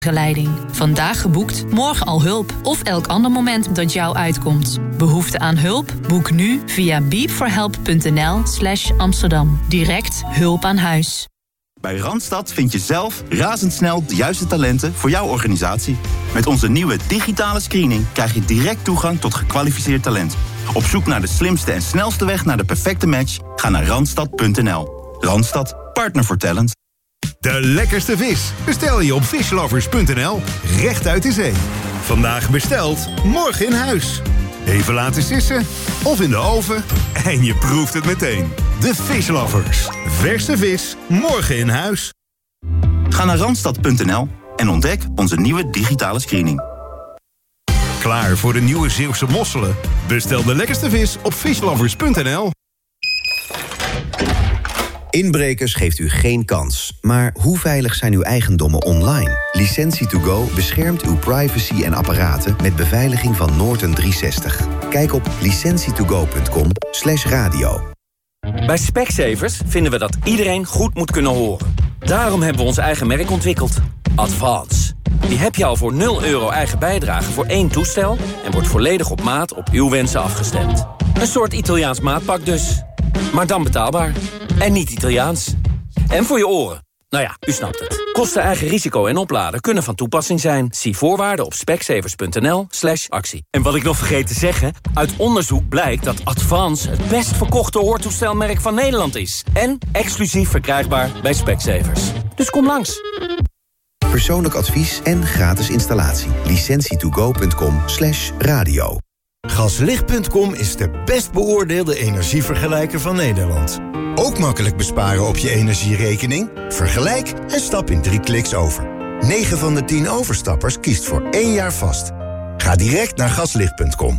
Begeleiding. Vandaag geboekt, morgen al hulp. Of elk ander moment dat jou uitkomt. Behoefte aan hulp? Boek nu via beepforhelp.nl/Amsterdam. Direct hulp aan huis. Bij Randstad vind je zelf razendsnel de juiste talenten voor jouw organisatie. Met onze nieuwe digitale screening krijg je direct toegang tot gekwalificeerd talent. Op zoek naar de slimste en snelste weg naar de perfecte match? Ga naar randstad.nl. Randstad, partner voor talent. De lekkerste vis bestel je op fishlovers.nl, recht uit de zee. Vandaag besteld, morgen in huis. Even laten sissen of in de oven en je proeft het meteen. De Fishlovers. Verse vis, morgen in huis. Ga naar randstad.nl en ontdek onze nieuwe digitale screening. Klaar voor de nieuwe Zeeuwse mosselen? Bestel de lekkerste vis op fishlovers.nl. Inbrekers geeft u geen kans. Maar hoe veilig zijn uw eigendommen online? Licentie2Go beschermt uw privacy en apparaten met beveiliging van Norton 360. Kijk op licentietogo.com/radio. Bij Specsavers vinden we dat iedereen goed moet kunnen horen. Daarom hebben we ons eigen merk ontwikkeld. Advance. Die heb je al voor €0 eigen bijdrage voor 1 toestel... en wordt volledig op maat op uw wensen afgestemd. Een soort Italiaans maatpak dus. Maar dan betaalbaar. En niet Italiaans. En voor je oren. Nou ja, u snapt het. Kosten, eigen risico en opladen kunnen van toepassing zijn. Zie voorwaarden op specsavers.nl/actie. En wat ik nog vergeet te zeggen... uit onderzoek blijkt dat Advance het best verkochte hoortoestelmerk van Nederland is. En exclusief verkrijgbaar bij Specsavers. Dus kom langs. Persoonlijk advies en gratis installatie. Licentietogo.com/radio. Gaslicht.com is de best beoordeelde energievergelijker van Nederland. Ook makkelijk besparen op je energierekening? Vergelijk en stap in 3 kliks over. 9 van de 10 overstappers kiest voor 1 jaar vast. Ga direct naar gaslicht.com.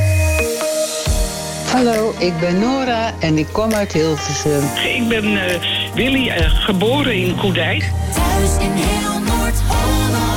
Hallo, ik ben Nora en ik kom uit Hilversum. Ik ben Willy, geboren in Koedijk. Thuis in heel Noord-Holland.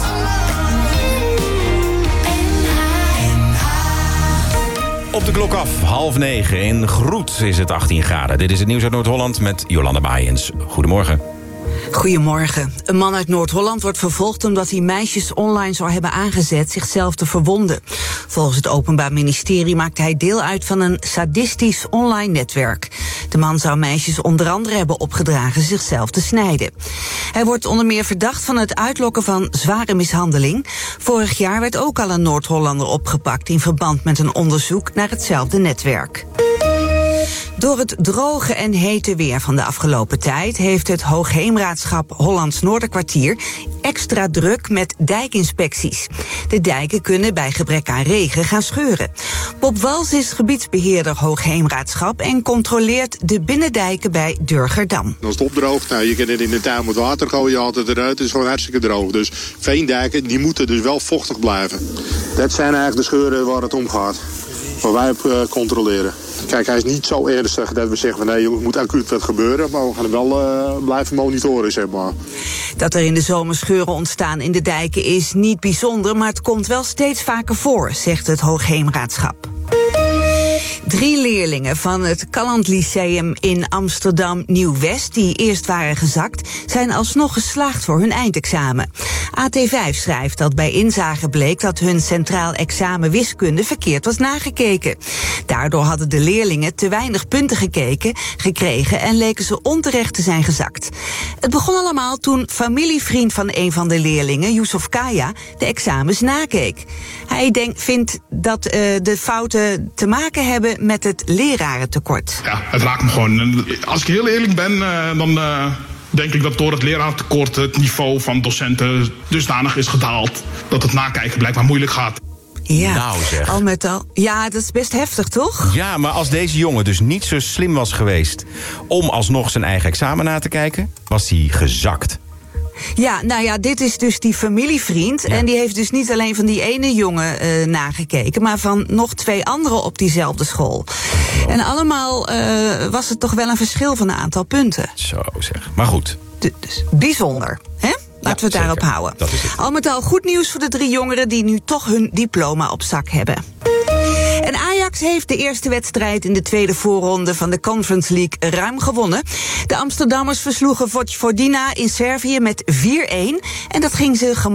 Op de klok af, 8:30. In Groet is het 18 graden. Dit is het nieuws uit Noord-Holland met Jolanda Baaiens. Goedemorgen. Goedemorgen. Een man uit Noord-Holland wordt vervolgd omdat hij meisjes online zou hebben aangezet zichzelf te verwonden. Volgens het Openbaar Ministerie maakt hij deel uit van een sadistisch online netwerk. De man zou meisjes onder andere hebben opgedragen zichzelf te snijden. Hij wordt onder meer verdacht van het uitlokken van zware mishandeling. Vorig jaar werd ook al een Noord-Hollander opgepakt in verband met een onderzoek naar hetzelfde netwerk. Door het droge en hete weer van de afgelopen tijd heeft het Hoogheemraadschap Hollands Noorderkwartier extra druk met dijkinspecties. De dijken kunnen bij gebrek aan regen gaan scheuren. Bob Wals is gebiedsbeheerder Hoogheemraadschap en controleert de binnendijken bij Durgerdam. Als het opdroogt, je kan het in de tuin met water gooien, je haalt het eruit, het is gewoon hartstikke droog. Dus veendijken, die moeten dus wel vochtig blijven. Dat zijn eigenlijk de scheuren waar het om gaat. Waar wij op controleren. Kijk, hij is niet zo ernstig dat we zeggen van nee, er moet acuut wat gebeuren. Maar we gaan hem wel blijven monitoren, zeg maar. Dat er in de zomer scheuren ontstaan in de dijken is niet bijzonder, maar het komt wel steeds vaker voor, zegt het Hoogheemraadschap. 3 leerlingen van het Calland Lyceum in Amsterdam Nieuw-West, die eerst waren gezakt, zijn alsnog geslaagd voor hun eindexamen. AT5 schrijft dat bij inzage bleek dat hun centraal examen wiskunde verkeerd was nagekeken. Daardoor hadden de leerlingen te weinig punten gekregen en leken ze onterecht te zijn gezakt. Het begon allemaal toen familievriend van een van de leerlingen, Yusuf Kaya, de examens nakeek. Hij vindt dat de fouten te maken hebben met het lerarentekort. Ja, het raakt me gewoon. Als ik heel eerlijk ben, dan denk ik dat door het lerarentekort het niveau van docenten dusdanig is gedaald dat het nakijken blijkbaar moeilijk gaat. Ja, nou zeg. Al met al. Ja, dat is best heftig, toch? Ja, maar als deze jongen dus niet zo slim was geweest om alsnog zijn eigen examen na te kijken, was hij gezakt. Ja, nou ja, dit is dus die familievriend. Ja. En die heeft dus niet alleen van die ene jongen nagekeken, maar van nog 2 anderen op diezelfde school. Oh. En allemaal was het toch wel een verschil van een aantal punten. Zo zeg. Maar goed. Dus bijzonder, hè? Laten we het daarop houden. Dat is het. Al met al goed nieuws voor de 3 jongeren die nu toch hun diploma op zak hebben. En Ajax heeft de eerste wedstrijd in de tweede voorronde van de Conference League ruim gewonnen. De Amsterdammers versloegen Vojvodina in Servië met 4-1. En dat ging ze gemakkelijk.